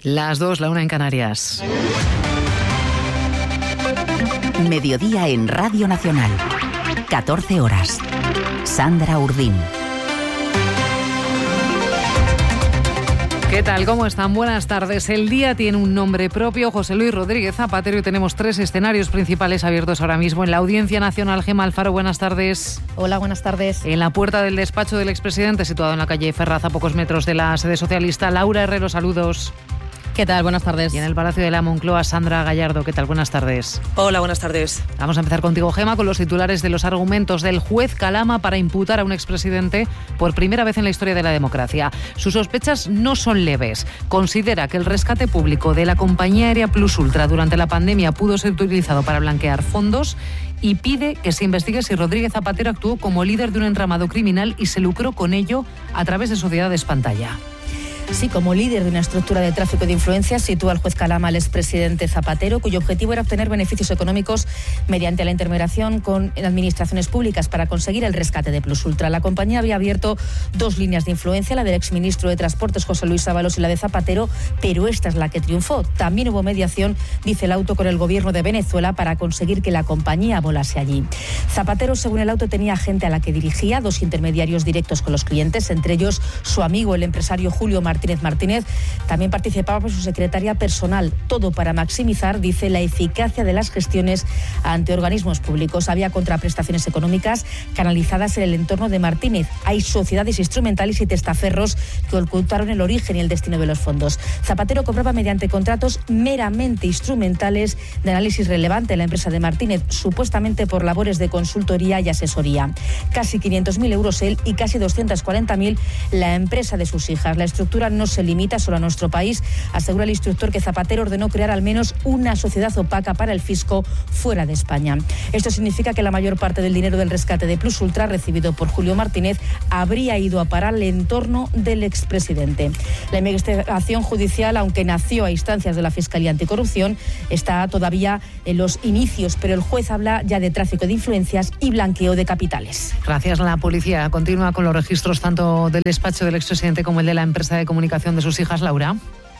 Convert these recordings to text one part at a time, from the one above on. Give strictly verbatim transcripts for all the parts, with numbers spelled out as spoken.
Las dos, la una en Canarias. Mediodía en Radio Nacional. catorce horas. Sandra Urdín. ¿Qué tal? ¿Cómo están? Buenas tardes. El día tiene un nombre propio, José Luis Rodríguez Zapatero, y tenemos tres escenarios principales abiertos ahora mismo en la Audiencia Nacional. Gemma Alfaro, buenas tardes. Hola, buenas tardes. En la puerta del despacho del expresidente, situado en la calle Ferraz, a pocos metros de la sede socialista, Laura Herrero, saludos. ¿Qué tal? Buenas tardes. Y en el Palacio de la Moncloa, Sandra Gallardo. ¿Qué tal? Buenas tardes. Hola, buenas tardes. Vamos a empezar contigo, Gemma, con los titulares de los argumentos del juez Calama para imputar a un expresidente por primera vez en la historia de la democracia. Sus sospechas no son leves. Considera que el rescate público de la compañía aérea Plus Ultra durante la pandemia pudo ser utilizado para blanquear fondos y pide que se investigue si Rodríguez Zapatero actuó como líder de un entramado criminal y se lucró con ello a través de sociedades pantalla. Sí, como líder de una estructura de tráfico de influencias, sitúa el juez Calama al expresidente Zapatero, cuyo objetivo era obtener beneficios económicos mediante la intermediación con administraciones públicas para conseguir el rescate de Plus Ultra. La compañía había abierto dos líneas de influencia, la del exministro de Transportes José Luis Ábalos y la de Zapatero, pero esta es la que triunfó. También hubo mediación, dice el auto, con el gobierno de Venezuela para conseguir que la compañía volase allí. Zapatero, según el auto, tenía gente a la que dirigía, dos intermediarios directos con los clientes, entre ellos su amigo, el empresario Julio Martínez Martínez. También participaba por su secretaria personal, todo para maximizar, dice, la eficacia de las gestiones ante organismos públicos. Había contraprestaciones económicas canalizadas en el entorno de Martínez. Hay sociedades instrumentales y testaferros que ocultaron el origen y el destino de los fondos. Zapatero cobraba mediante contratos meramente instrumentales de análisis relevante en la empresa de Martínez, supuestamente por labores de consultoría y asesoría. Casi quinientos mil euros él y casi doscientos cuarenta mil la empresa de sus hijas. La estructura no se limita solo a nuestro país. Asegura el instructor que Zapatero ordenó crear al menos una sociedad opaca para el fisco fuera de España. Esto significa que la mayor parte del dinero del rescate de Plus Ultra recibido por Julio Martínez habría ido a parar al entorno del expresidente. La investigación judicial, aunque nació a instancias de la Fiscalía Anticorrupción, está todavía en los inicios, pero el juez habla ya de tráfico de influencias y blanqueo de capitales. Gracias. La policía continúa con los registros tanto del despacho del expresidente como el de la empresa de comunicación de sus hijas, Laura.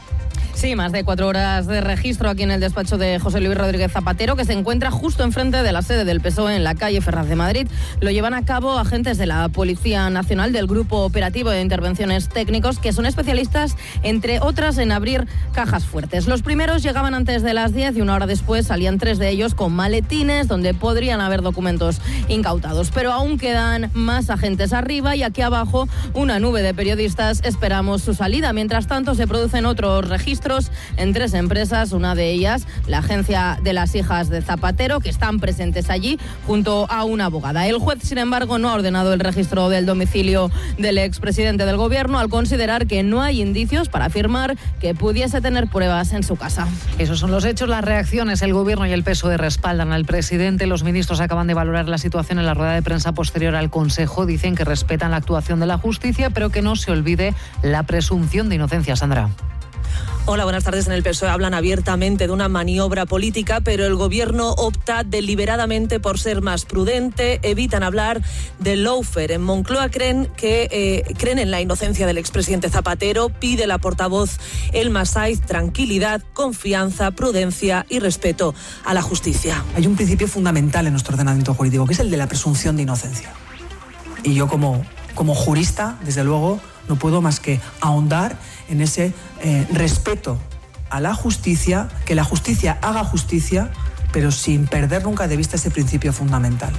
Sí, más de cuatro horas de registro aquí en el despacho de José Luis Rodríguez Zapatero, que se encuentra justo enfrente de la sede del P S O E en la calle Ferraz de Madrid. Lo llevan a cabo agentes de la Policía Nacional del Grupo Operativo de Intervenciones Técnicos, que son especialistas, entre otras, en abrir cajas fuertes. Los primeros llegaban antes de las diez y una hora después salían tres de ellos con maletines donde podrían haber documentos incautados. Pero aún quedan más agentes arriba y aquí abajo una nube de periodistas esperamos su salida. Mientras tanto, se producen otros registros en tres empresas, una de ellas la agencia de las hijas de Zapatero, que están presentes allí junto a una abogada. El juez, sin embargo, no ha ordenado el registro del domicilio del expresidente del gobierno al considerar que no hay indicios para afirmar que pudiese tener pruebas en su casa. Esos son los hechos, las reacciones. El gobierno y el P S O E respaldan al presidente. Los ministros acaban de valorar la situación en la rueda de prensa posterior al Consejo. Dicen que respetan la actuación de la justicia, pero que no se olvide la presunción de inocencia. Sandra. Hola, buenas tardes. En el P S O E hablan abiertamente de una maniobra política, pero el gobierno opta deliberadamente por ser más prudente, evitan hablar de lawfare. En Moncloa creen que eh, creen en la inocencia del expresidente Zapatero, pide la portavoz Elma Saiz tranquilidad, confianza, prudencia y respeto a la justicia. Hay un principio fundamental en nuestro ordenamiento jurídico, que es el de la presunción de inocencia. Y yo como, como jurista, desde luego, no puedo más que ahondar en ese eh, respeto a la justicia, que la justicia haga justicia, pero sin perder nunca de vista ese principio fundamental.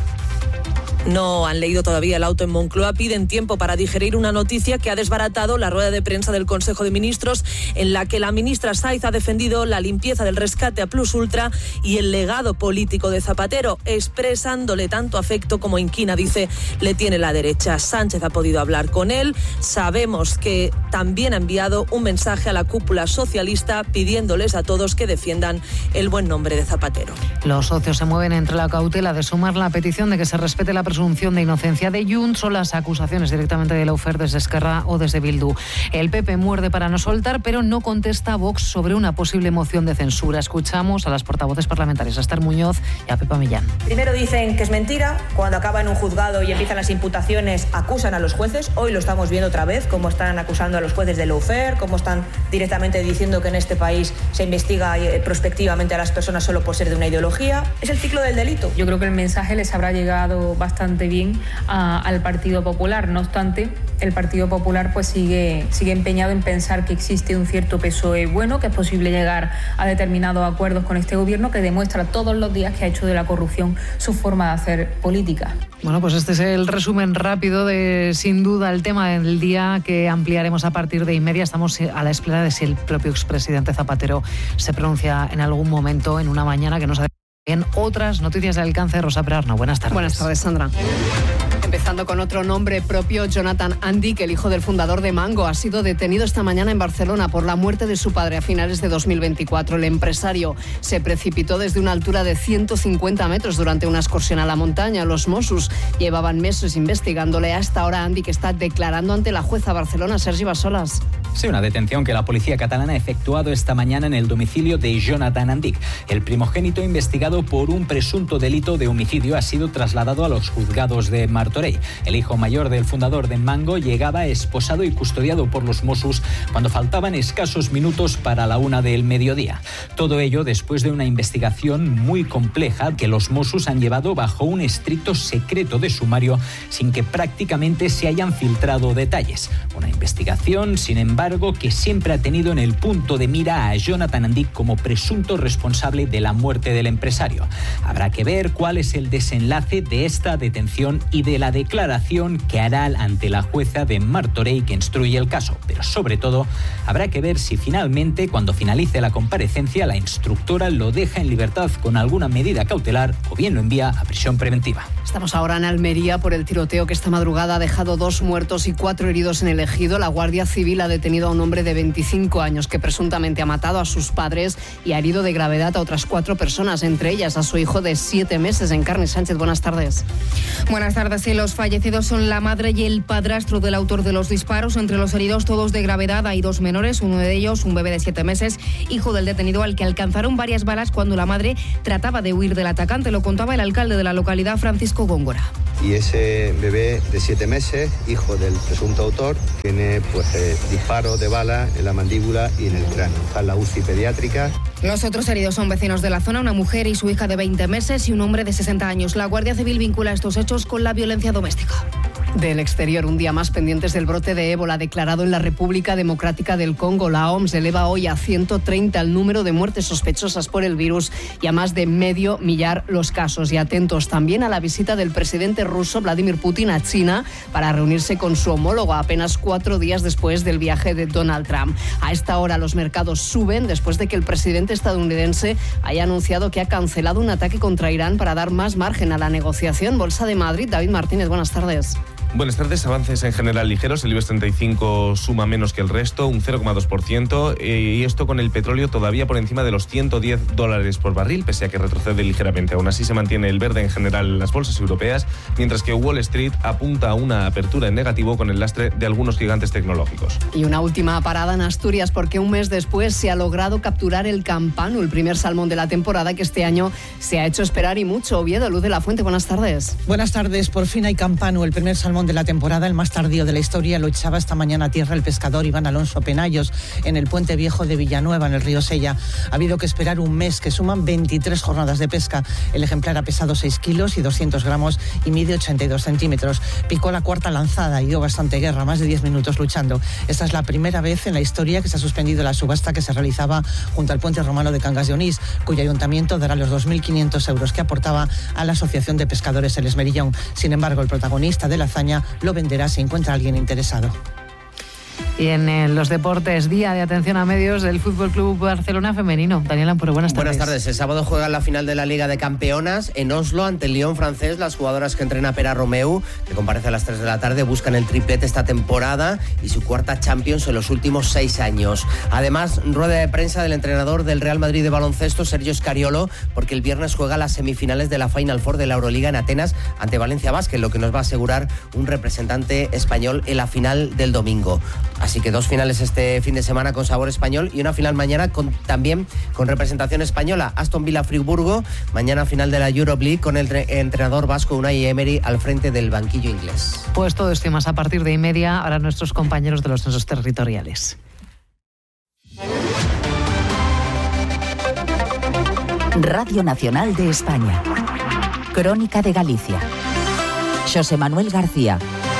No han leído todavía el auto en Moncloa, piden tiempo para digerir una noticia que ha desbaratado la rueda de prensa del Consejo de Ministros, en la que la ministra Saiz ha defendido la limpieza del rescate a Plus Ultra y el legado político de Zapatero, expresándole tanto afecto como inquina, dice, le tiene la derecha. Sánchez ha podido hablar con él. Sabemos que también ha enviado un mensaje a la cúpula socialista pidiéndoles a todos que defiendan el buen nombre de Zapatero. Los socios se mueven entre la cautela de sumar la petición de que se respete la presunción de inocencia de Junts o las acusaciones directamente de Lawfare desde Esquerra o desde Bildu. El P P muerde para no soltar, pero no contesta a Vox sobre una posible moción de censura. Escuchamos a las portavoces parlamentarias, a Esther Muñoz y a Pepa Millán. Primero dicen que es mentira, cuando acaba en un juzgado y empiezan las imputaciones acusan a los jueces. Hoy lo estamos viendo otra vez, cómo están acusando a los jueces de lawfare, cómo están directamente diciendo que en este país se investiga prospectivamente a las personas solo por ser de una ideología. Es el ciclo del delito. Yo creo que el mensaje les habrá llegado bastante bien a, al Partido Popular. No obstante, el Partido Popular pues sigue, sigue empeñado en pensar que existe un cierto P S O E bueno, que es posible llegar a determinados acuerdos con este gobierno, que demuestra todos los días que ha hecho de la corrupción su forma de hacer política. Bueno, pues este es el resumen rápido de, sin duda, el tema del día, que ampliaremos a partir de inmedia. Estamos a la espera de si el propio expresidente Zapatero se pronuncia en algún momento, en una mañana que nos ha... En otras noticias de alcance, Rosa Perarno. Buenas tardes. Buenas tardes, Sandra. Empezando con otro nombre propio, Jonathan Andic, el hijo del fundador de Mango, ha sido detenido esta mañana en Barcelona por la muerte de su padre a finales de dos mil veinticuatro. El empresario se precipitó desde una altura de ciento cincuenta metros durante una excursión a la montaña. Los Mossos llevaban meses investigándole. Hasta ahora Andic está declarando ante la jueza Barcelona, Sergi Bassolas. Sí, una detención que la policía catalana ha efectuado esta mañana en el domicilio de Jonathan Andic. El primogénito, investigado por un presunto delito de homicidio, ha sido trasladado a los juzgados de Martorell. El hijo mayor del fundador de Mango llegaba esposado y custodiado por los Mossos cuando faltaban escasos minutos para la una del mediodía. Todo ello después de una investigación muy compleja que los Mossos han llevado bajo un estricto secreto de sumario sin que prácticamente se hayan filtrado detalles. Una investigación, sin embargo, que siempre ha tenido en el punto de mira a Jonathan Andic como presunto responsable de la muerte del empresario. Habrá que ver cuál es el desenlace de esta detención y de la declaración que hará ante la jueza de Martorell que instruye el caso. Pero sobre todo, habrá que ver si finalmente, cuando finalice la comparecencia, la instructora lo deja en libertad con alguna medida cautelar o bien lo envía a prisión preventiva. Estamos ahora en Almería por el tiroteo que esta madrugada ha dejado dos muertos y cuatro heridos en el Ejido. La Guardia Civil ha detenido a un hombre de veinticinco años que presuntamente ha matado a sus padres y ha herido de gravedad a otras cuatro personas, entre ellas a su hijo de siete meses. Encarni Sánchez, buenas tardes. Buenas tardes. Sí, los fallecidos son la madre y el padrastro del autor de los disparos. Entre los heridos, todos de gravedad, hay dos menores, uno de ellos un bebé de siete meses, hijo del detenido al que alcanzaron varias balas cuando la madre trataba de huir del atacante. Lo contaba el alcalde de la localidad, Francisco Góngora. Y ese bebé de siete meses, hijo del presunto autor, tiene pues eh, disparos de bala en la mandíbula y en el cráneo. Está en la U C I pediátrica. Los otros heridos son vecinos de la zona, una mujer y su hija de veinte meses y un hombre de sesenta años. La Guardia Civil vincula estos hechos con la violencia doméstica. Del exterior, un día más pendientes del brote de ébola declarado en la República Democrática del Congo. La O M S eleva hoy a ciento treinta el número de muertes sospechosas por el virus y a más de medio millar los casos. Y atentos también a la visita del presidente ruso Vladimir Putin a China para reunirse con su homólogo apenas cuatro días después del viaje de Donald Trump. A esta hora los mercados suben después de que el presidente estadounidense haya anunciado que ha cancelado un ataque contra Irán para dar más margen a la negociación. Bolsa de Madrid, David Martínez, buenas tardes. Buenas tardes. Avances en general ligeros. El IBEX treinta y cinco suma menos que el resto, un cero coma dos por ciento. Eh, y esto con el petróleo todavía por encima de los ciento diez dólares por barril, pese a que retrocede ligeramente. Aún así se mantiene el verde en general en las bolsas europeas, mientras que Wall Street apunta a una apertura en negativo con el lastre de algunos gigantes tecnológicos. Y una última parada en Asturias, porque un mes después se ha logrado capturar el campano, el primer salmón de la temporada, que este año se ha hecho esperar y mucho. Oviedo, Luz de la Fuente, buenas tardes. Buenas tardes. Por fin hay campano, el primer salmón de la temporada, el más tardío de la historia. Lo echaba esta mañana a tierra el pescador Iván Alonso Penallos en el puente viejo de Villanueva, en el río Sella. Ha habido que esperar un mes, que suman veintitrés jornadas de pesca. El ejemplar ha pesado seis kilos y doscientos gramos y mide ochenta y dos centímetros. Picó la cuarta lanzada y dio bastante guerra, más de diez minutos luchando. Esta es la primera vez en la historia que se ha suspendido la subasta que se realizaba junto al puente romano de Cangas de Onís, cuyo ayuntamiento dará los dos mil quinientos euros que aportaba a la Asociación de Pescadores El Esmerillón. Sin embargo, el protagonista de la hazaña lo venderá si encuentra a alguien interesado. Y en eh, los deportes, día de atención a medios del Fútbol Club Barcelona femenino. Daniel Ampuro, buenas tardes. Buenas tardes. El sábado juegan la final de la Liga de Campeonas en Oslo ante el Lyon francés. Las jugadoras que entrena Pera Romeu, que comparece a las tres de la tarde, buscan el triplete esta temporada y su cuarta Champions en los últimos seis años. Además, rueda de prensa del entrenador del Real Madrid de baloncesto, Sergio Scariolo, porque el viernes juega las semifinales de la Final Four de la Euroliga en Atenas ante Valencia Basket, lo que nos va a asegurar un representante español en la final del domingo. Así que dos finales este fin de semana con sabor español y una final mañana con, también con representación española. Aston Villa Friburgo, mañana final de la Euroleague con el tre- entrenador vasco Unai Emery al frente del banquillo inglés. Pues todo esto y más a partir de y media, ahora nuestros compañeros de los censos territoriales. Radio Nacional de España. Crónica de Galicia. José Manuel García.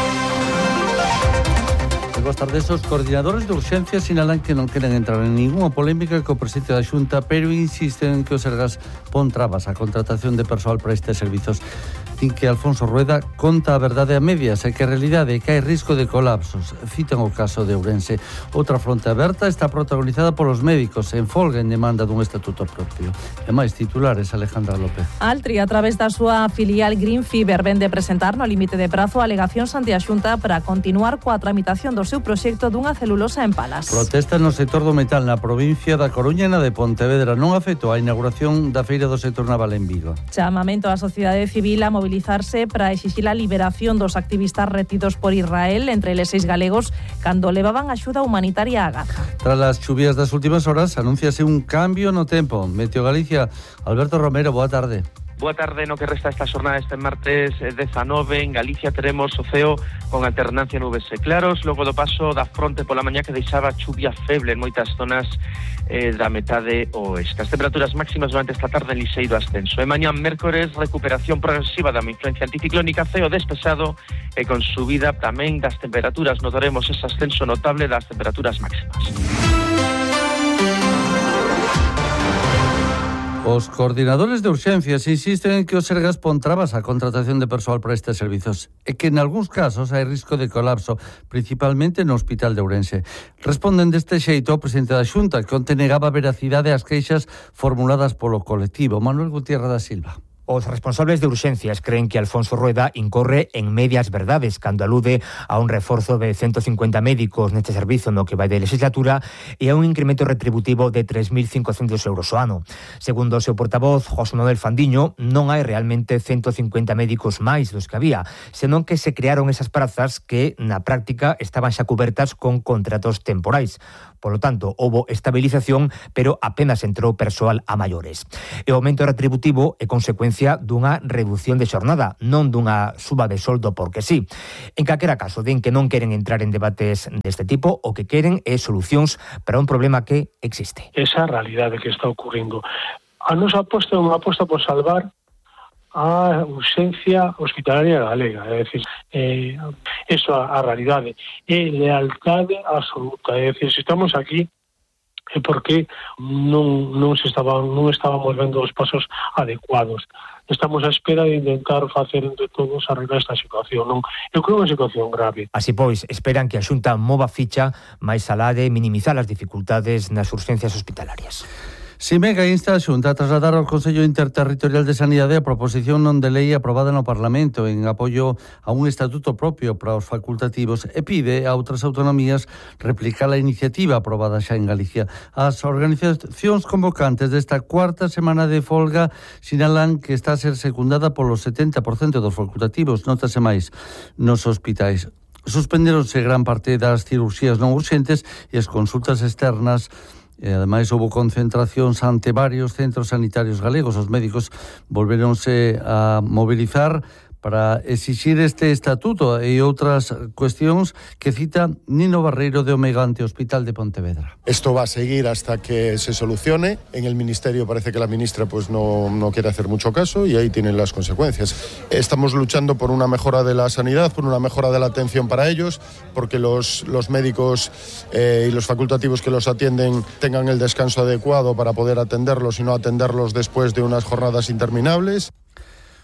Boas tardes. Os coordinadores de urxencia sinalan que non queren entrar en ninguna polémica co presidente da Xunta, pero insisten en que o Sergas pon trabas á contratación de persoal para estes servizos. Din que Alfonso Rueda conta a verdade a medias e que a realidade é que hai risco de colapsos. Citan o caso de Ourense. Outra fronte aberta está protagonizada polos médicos en folga en demanda dun estatuto propio. E máis titulares, Alejandra López. Altri, a través da súa filial Green Fiber, vende presentar no límite de prazo alegacións ante a Xunta para continuar coa tramitación do seu proxecto dunha celulosa en Palas. Protesta no sector do metal na provincia da Coruña e na de Pontevedra non afectou a inauguración da feira do sector naval en Vigo. Chamamento á sociedade civil a mobilizarse para exixir a liberación dos activistas retidos por Israel, entre eles seis galegos, cando levaban axuda humanitaria a Gaza. Tras as chuvias das últimas horas, anúnciase un cambio no tempo. Meteo Galicia, Alberto Romero, boa tarde. Boa tarde, no que resta esta xornada este martes dezanove, en Galicia teremos o ceo con alternancia nubes e claros, logo do paso da fronte pola mañá que deixaba chuvia feble en moitas zonas eh, da metade oeste. As temperaturas máximas durante esta tarde en liseiro ascenso. E mañá mércores, recuperación progresiva da influencia anticiclónica, ceo despexado e con subida tamén das temperaturas. Notaremos ese ascenso notable das temperaturas máximas. Os coordinadores de urxencias insisten en que o Sergas pon trabas á contratación de persoal para estes servizos e que en algúns casos hai risco de colapso, principalmente no Hospital de Ourense. Responden deste xeito ao presidente da Xunta, que onte negaba a veracidade ás queixas formuladas polo colectivo. Manuel Gutiérrez da Silva. Os responsables de urxencias creen que Alfonso Rueda incorre en medias verdades cando alude a un reforzo de ciento cincuenta médicos neste servizo no que vai de legislatura e a un incremento retributivo de tres mil cincocentos euros ao ano. Segundo o seu portavoz, José Manuel Fandiño, non hai realmente ciento cincuenta médicos máis dos que había, senón que se crearon esas prazas que na práctica estaban xa cubertas con contratos temporais. Por lo tanto, houbo estabilización, pero apenas entrou persoal a maiores. E o aumento retributivo é consecuencia dunha reducción de xornada, non dunha suba de soldo porque sí. En calquera caso, din que non queren entrar en debates deste tipo, o que queren é solucións para un problema que existe. Esa realidade que está ocurrindo. A nosa aposta é unha aposta por salvar a urxencia hospitalaria galega, é dicir, eh, eso a, a realidade, é lealtade absoluta, é dicir, se estamos aquí é porque non, non se estaban, non estábamos vendo os pasos adecuados. Estamos á espera de intentar facer entre todos arreglar esta situación, non? Eu creo que é unha situación grave. Así pois, esperan que a Xunta mova ficha máis alá de minimizar as dificultades nas urxencias hospitalarias. Simega insta a Xunta a trasladar ao Consello Interterritorial de Sanidade a proposición non de lei aprobada no Parlamento en apoio a un estatuto propio para os facultativos e pide a outras autonomías replicar a iniciativa aprobada xa en Galicia. As organizacións convocantes desta cuarta semana de folga sinalan que está a ser secundada polo setenta por cento dos facultativos, notase máis nos hospitais. Suspendéronse gran parte das cirurxías non urxentes e as consultas externas. E, ademais, houve concentracións ante varios centros sanitarios galegos. Os médicos volveronse a mobilizar para exixir este estatuto e outras cuestións que cita Nino Barreiro de Omegante Hospital de Pontevedra. Esto va a seguir hasta que se solucione. En el Ministerio parece que la ministra pues no, no quiere hacer mucho caso y ahí tienen las consecuencias. Estamos luchando por una mejora de la sanidad, por una mejora de la atención para ellos, porque los, los médicos eh, y los facultativos que los atienden tengan el descanso adecuado para poder atenderlos y no atenderlos después de unas jornadas interminables.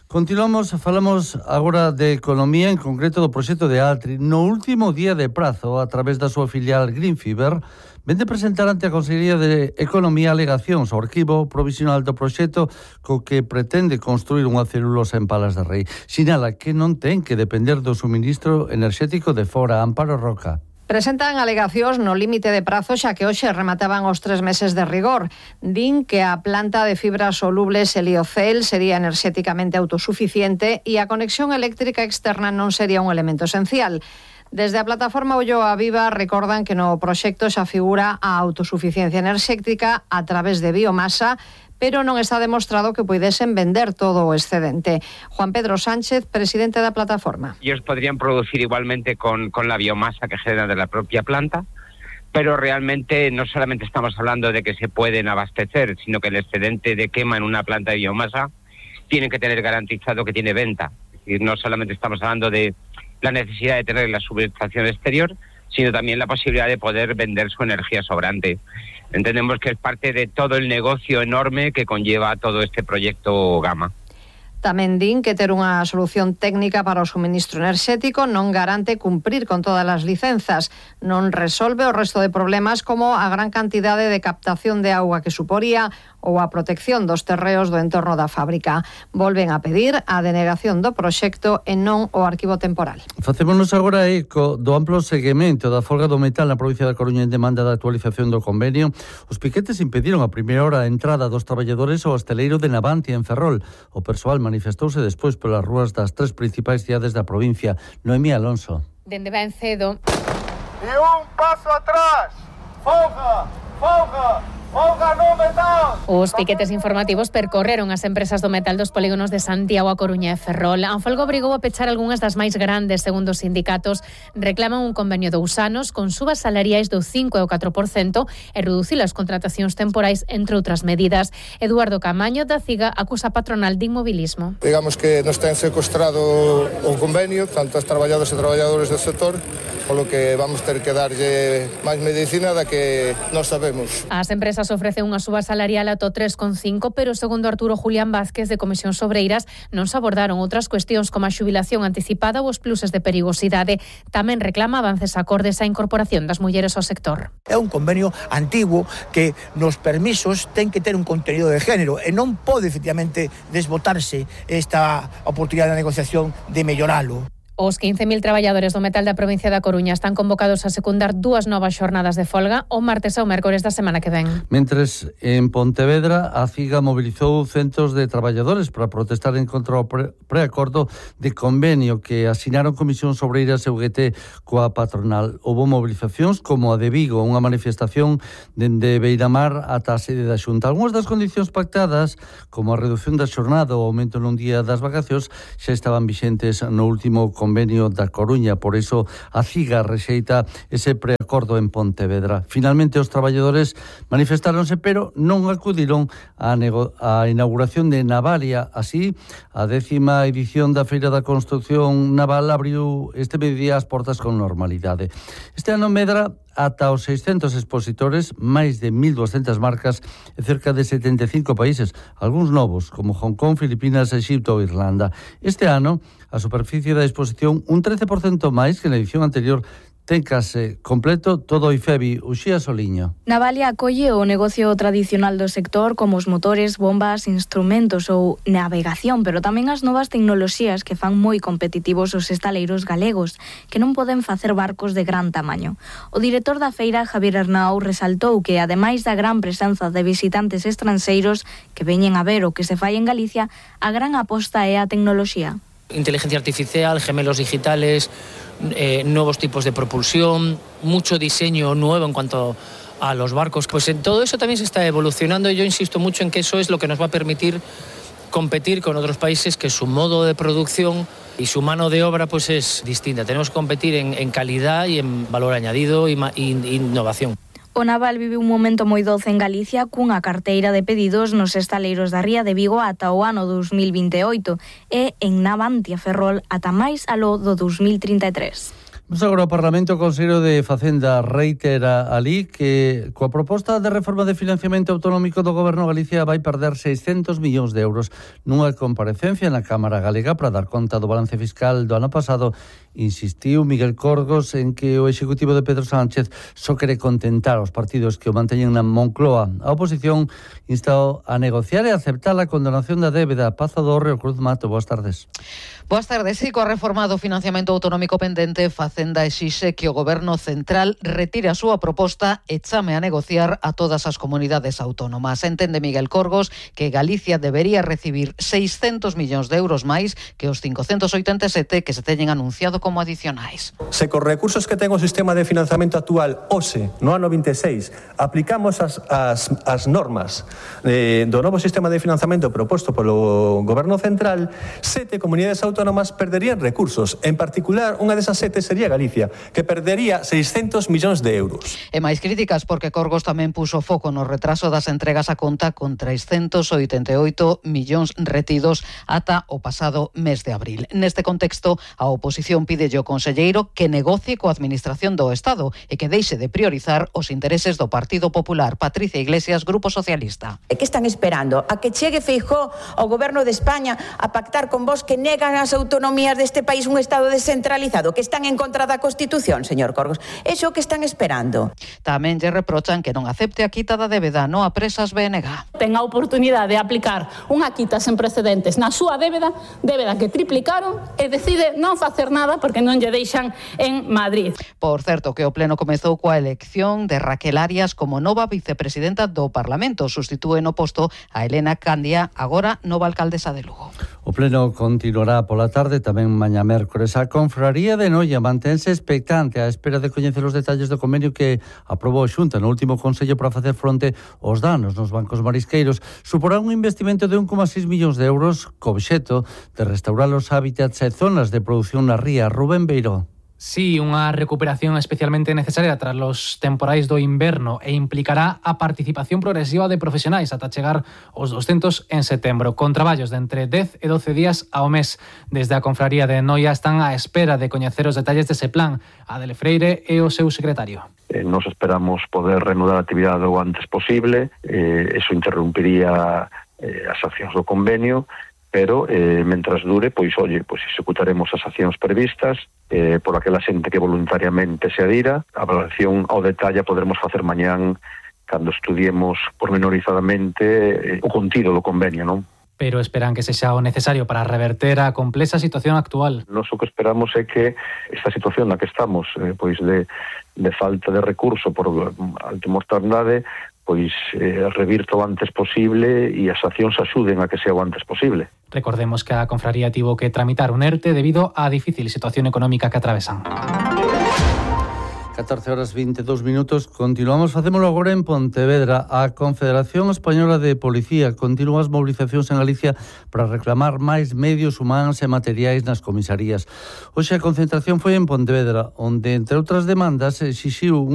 Continuamos, falamos agora de economía, en concreto do proxecto de Altri. No último día de prazo, a través da súa filial Greenfiber, vende presentar ante a Consellería de Economía alegacións ao arquivo provisional do proxecto co que pretende construir unha celulosa en Palas de Rei. Sinala que non ten que depender do suministro enerxético de fora. Amparo Roca. Presentan alegacións no límite de prazo xa que hoxe remataban os tres meses de rigor. Din que a planta de fibras solubles Heliocel sería enerxéticamente autosuficiente e a conexión eléctrica externa non sería un elemento esencial. Desde a plataforma Ulloa Viva recordan que no proxecto xa figura a autosuficiencia enerxética a través de biomasa, pero non está demostrado que puidesen vender todo o excedente. Juan Pedro Sánchez, presidente da plataforma. Ellos podrían producir igualmente con, con la biomasa que generan de la propia planta, pero realmente no solamente estamos hablando de que se pueden abastecer, sino que el excedente de quema en una planta de biomasa tiene que tener garantizado que tiene venta. Es decir, no solamente estamos hablando de la necesidad de tener la subvención exterior, sino también la posibilidad de poder vender su energía sobrante. Entendemos que es parte de todo el negocio enorme que conlleva todo este proyecto Gama. Tamén din que ter unha solución técnica para o suministro enerxético non garante cumprir con todas as licenzas, non resolve o resto de problemas como a gran cantidade de captación de auga que suporía ou a protección dos terreos do entorno da fábrica. Volven a pedir a denegación do proxecto e non o arquivo temporal. Facémonos agora eco do amplo seguimento da folga do metal na provincia da Coruña en demanda da actualización do convenio. Os piquetes impediron a primeira hora a entrada dos traballadores ao hosteleiro de Navantia en Ferrol. O persoal manifestouse despois polas rúas das tres principais cidades da provincia. Noemí Alonso. Dende ben cedo. E un paso atrás. Folga, folga. Folga no metal! Os piquetes informativos percorreron as empresas do metal dos polígonos de Santiago, A Coruña e Ferrol. A folga obrigou a pechar algunhas das máis grandes, segundo os sindicatos. Reclaman un convenio de dous anos con subas salariais do cinco e o catro por cento e reducir as contratacións temporais, entre outras medidas. Eduardo Camaño, da CIGA, acusa a patronal de inmobilismo. Digamos que nos ten secuestrado o convenio, tanto as traballadoras e traballadores do sector, polo que vamos ter que darlle máis medicina da que nós sabemos. As empresas ofrecen unha suba salarial ata tres coma cinco, pero segundo Arturo Julián Vázquez de Comisións Obreiras non se abordaron outras cuestións como a xubilación anticipada ou os pluses de perigosidade. Tamén reclama avances acordes á incorporación das mulleres ao sector. É un convenio antigo que nos permisos ten que ter un contenido de género e non pode efectivamente desbotarse esta oportunidade de negociación de melloralo. Os quince mil traballadores do metal da provincia da Coruña están convocados a secundar dúas novas xornadas de folga o martes e o mércores da semana que ven. Mentres en Pontevedra a CIGA mobilizou centos de traballadores para protestar en contra o pre- preacordo de convenio que asinaron Comisións Obreiras e U G T coa patronal. Houbo movilizacións como a de Vigo, unha manifestación dende Beiramar ata a sede da Xunta. Algúnas das condicións pactadas, como a reducción da xornada ou o aumento nun día das vacacións, xa estaban vixentes no último convenio convenio da Coruña, por iso a CIGA rexeita ese preacordo en Pontevedra. Finalmente os traballadores manifestáronse, pero non acudiron á, nego- á inauguración de Navalia. Así, a décima edición da Feira da Construción Naval abriu este mediodía as portas con normalidade. Este ano medra ata os seiscentos expositores, máis de mil doscentas marcas e cerca de setenta e cinco países, algúns novos, como Hong Kong, Filipinas, Exipto ou Irlanda. Este ano, a superficie da exposición un trece por cento máis que na edición anterior. Ten case completo todo o IFEBI. Uxía Soliño. Navalia acolle o negocio tradicional do sector como os motores, bombas, instrumentos ou navegación, pero tamén as novas tecnoloxías que fan moi competitivos os estaleiros galegos, que non poden facer barcos de gran tamaño. O director da feira, Javier Arnau, resaltou que, ademais da gran presenza de visitantes estranxeiros que veñen a ver o que se fai en Galicia, a gran aposta é a tecnoloxía. Inteligencia artificial, gemelos digitales, eh, nuevos tipos de propulsión, mucho diseño nuevo en cuanto a los barcos. Pues en todo eso también se está evolucionando y yo insisto mucho en que eso es lo que nos va a permitir competir con otros países que su modo de producción y su mano de obra pues es distinta. Tenemos que competir en, en calidad y en valor añadido y, y innovación. O Naval vive un momento moi doce en Galicia cunha carteira de pedidos nos estaleiros da Ría de Vigo ata o ano dos mil vinte e oito e en Navantia Ferrol ata máis aló do dos mil trinta e tres. Vamos agora ao Parlamento. O Consello de Facenda reitera alí que coa proposta de reforma de financiamento autonómico do Goberno Galicia vai perder seiscentos millóns de euros nunha comparecencia na Cámara Galega para dar conta do balance fiscal do ano pasado. Insistiu Miguel Corgos en que o executivo de Pedro Sánchez só quere contentar aos partidos que o manteñen na Moncloa. A oposición instao a negociar e aceptar a condonación da débeda. Paz Adorre, Cruz Mato, boas tardes. Boas tardes. Sí, coa reforma do financiamento autonómico pendente, Facenda exixe que o Goberno Central retire a súa proposta e chame a negociar a todas as comunidades autónomas. Entende Miguel Corgos que Galicia debería recibir seiscentos millóns de euros máis que os cincocentos oitenta e sete que se teñen anunciado como adicionais. Se cos recursos que ten o sistema de financiamento actual hoxe, no ano vinte e seis, aplicamos as, as, as normas eh, do novo sistema de financiamento proposto polo Goberno Central, sete comunidades autónomas perderían recursos. En particular, unha desas sete sería Galicia, que perdería seiscentos millóns de euros. E máis críticas porque Corgos tamén puso foco no retraso das entregas a conta con trescentos oitenta e oito millóns retidos ata o pasado mes de abril. Neste contexto, a oposición pide ao conselleiro que negocie coa Administración do Estado e que deixe de priorizar os intereses do Partido Popular. Patricia Iglesias, Grupo Socialista. E que están esperando? A que chegue Feijóo ao Goberno de España a pactar con vos que negan as autonomías deste país un Estado descentralizado, que están en contra da Constitución, señor Corgos? Eso que están esperando. Tamén lle reprochan que non acepte a quita da débeda no a Presas B N G. Ten a oportunidade de aplicar unha quita sen precedentes na súa débeda, débeda que triplicaron, e decide non facer nada porque non lle deixan en Madrid. Por certo, que o Pleno comezou coa elección de Raquel Arias como nova vicepresidenta do Parlamento. Sustitúe no posto a Elena Candia, agora nova alcaldesa de Lugo. O Pleno continuará pola tarde, tamén mañá mércores. A Confraría de Noia mantense expectante á espera de coñecer os detalles do convenio que aprobou a Xunta no último Consello para facer fronte aos danos nos bancos marisqueiros. Suporá un investimento de un coma seis millóns de euros co obxecto de restaurar os hábitats e zonas de produción na ría. Rubén Beiró. Sí, unha recuperación especialmente necesaria tras os temporais do inverno e implicará a participación progresiva de profesionais ata chegar aos doscentos en setembro, con traballos de entre dez e doce días ao mes. Desde a Confraría de Noia están á espera de coñecer os detalles dese plan. Adele Freire e o seu secretario. Eh, nos esperamos poder reanudar a actividade o antes posible, eh, eso interrumpiría eh, as accións do convenio, pero eh, mentras dure, pois, oye, pois executaremos as accións previstas eh, por aquela xente que voluntariamente se adira. A valoración ao detalle poderemos facer mañán cando estudiemos pormenorizadamente eh, o contido do convenio, non? Pero esperan que sexa o necesario para reverter a complexa situación actual. Nos o que esperamos é que esta situación na que estamos, eh, pois de, de falta de recurso por alta mortandade, pois eh, revirta o antes posible e as accións axuden a que sea o antes posible. Recordemos que a Confraría tivo que tramitar un ERTE debido á difícil situación económica que atravesan. catorce horas veintidós minutos. Continuamos, facémolo agora en Pontevedra. A Confederación Española de Policía continúa as movilizacións en Galicia para reclamar máis medios humanos e materiais nas comisarías. Hoxe a concentración foi en Pontevedra, onde, entre outras demandas, exixiu